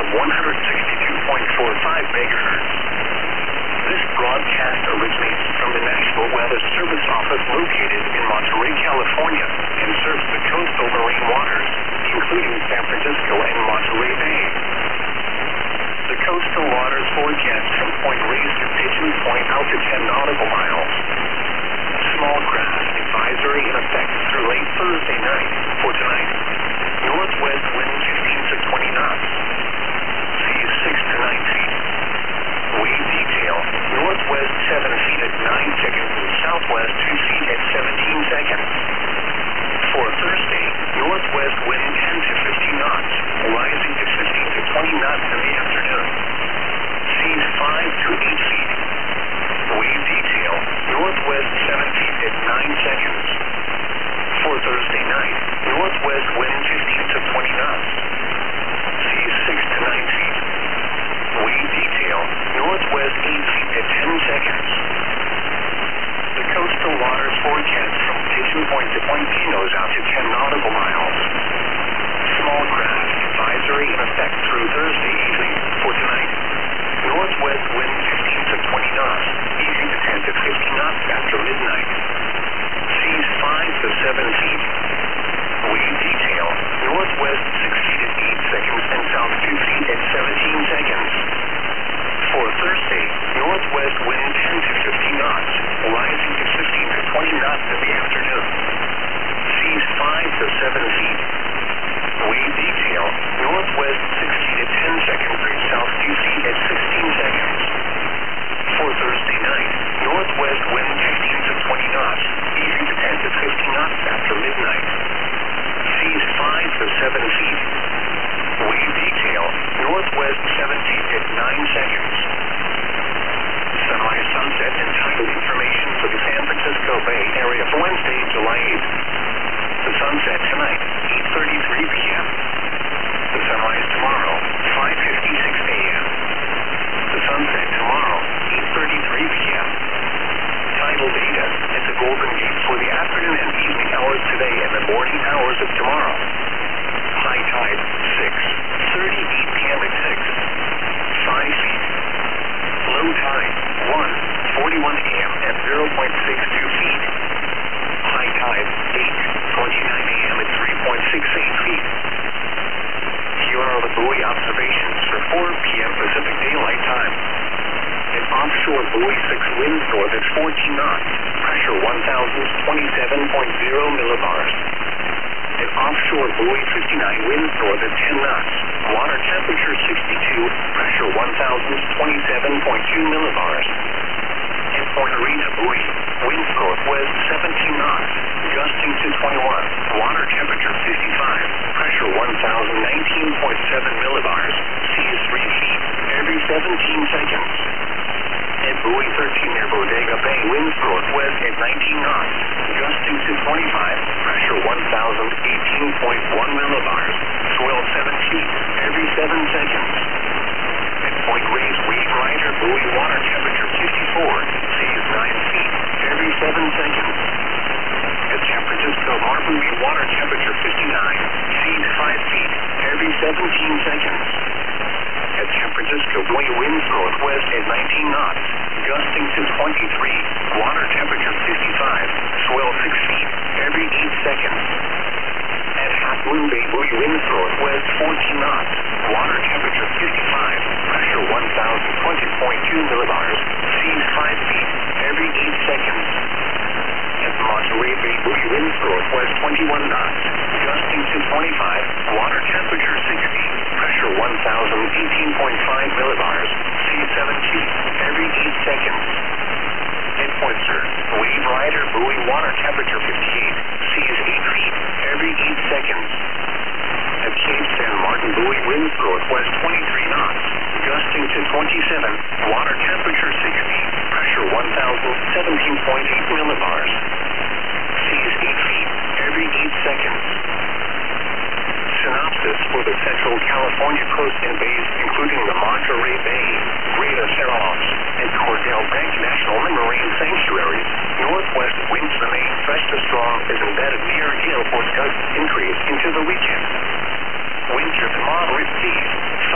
162.45 megahertz. This broadcast originates from the National Weather Service Office located in Monterey, California, and serves the coastal marine waters, including San Francisco and Monterey Bay. The coastal waters forecast from Point Reyes to Pigeon Point out to 10 nautical miles. Small craft advisory in effect through late Thursday night. For tonight, northwest wind 15 to 20 knots. Seas 6 to 9 feet. Wave detail, northwest 7 feet at 9 seconds and southwest 2 feet at 17 seconds. For Thursday, northwest wind 10 to 15 knots, rising to 15 to 20 knots in the afternoon. Seas 5 to 8 feet. Wave detail, northwest 7 feet at 9 seconds. For Thursday night, northwest wind 15 to 20 knots. Seas 6 to 9 feet. Wave detail, northwest 8 feet at 10 seconds. The coastal waters forecast from Pigeon Point to Point Pinos out to 10 nautical miles. Small craft advisory in effect through Thursday evening. For tonight, northwest wind 15 to 20 knots, easy to 10 to 15 knots after midnight. Seas 5 to 7 feet. Wave detail, northwest 6 feet at 8 seconds and south 2 feet at 17 seconds. For Thursday, northwest wind 10 to 15 knots, rising to 15 to 20 knots in the afternoon. Seas 5 to 7 feet. Wave detail, northwest 6 feet at 10 seconds and south 2 feet at 16 seconds. For Thursday night, northwest wind 15 to 20 knots, easy to 10 to 15 knots after midnight. Seas 5 to 7 feet. Wave detail, northwest 7 feet at 9 seconds. Sunrise sunset and tidal information for the San Francisco Bay Area for Wednesday, July 8th. The sunset tonight, 8:33 p.m. The sunrise tomorrow, 5:56 a.m. The sunset tomorrow, 8:33 p.m. Tidal data at the Golden Gate for the afternoon and evening hours today and the morning hours of tomorrow. High tide, 6:38 p.m. at 5 feet. Low tide, 1:41 a.m. at 0.62 feet. High tide, 8:29 a.m. at 3.68 feet. Here are the buoy observations for 4 p.m. Pacific Daylight Time. An offshore buoy 6 winds north at 14 knots, pressure 1,027.0 millibars. An offshore buoy 59 winds north at 10 knots, water temperature 62, pressure 1,027.2 millibars. And Point Arena buoy, winds northwest 17 knots, gusting to 21, water temperature 55, pressure 1,019.7 millibars, seas 3 feet every 17 seconds. At buoy 13 near Bodega Bay, winds northwest at 19 knots, gusting to 25, pressure 1,018.1 millibars, swell 7 feet every 7 seconds. At Point Reyes, wave rider, buoy, water temperature 54, seas 9 feet every 7 seconds. At San Francisco, Marvin Bay, water temperature 59, seas 5 feet every 17 seconds. At San Francisco, buoy, winds northwest at 19 knots, gusting to 23, water temperature 55, swell 6 feet every 8 seconds. At Half Moon Bay, buoy, winds northwest 14 knots, water temperature 55, pressure 1,020.2 millibars, seas 5 feet every 8 seconds. At Monterey Bay, buoy, winds northwest 21 knots, gusting to 25, water temperature 60, pressure 1,018.5 millibars, seas 7 feet every 8 seconds. At Point Sur, wave rider, buoy, water temperature 58, seas 8 feet every 8 seconds. At Cape San Martin, buoy, winds northwest 23 knots, gusting to 27, water temperature 60, pressure 1,017.8 millibars, seas 8 feet every 8 seconds. Synopsis for the Central California coast and bays, including the Monterey Bay, Greater Cerros, and Cordell Bank National Marine Sanctuaries. Northwest winds remain fresh to strong as embedded near gale force gusts increase into the weekend. Winter to moderate seas.